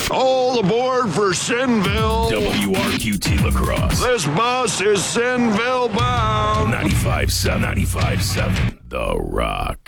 All aboard for Sinville. WRQT Lacrosse. This bus is Sinville bound. 95.7, The Rock.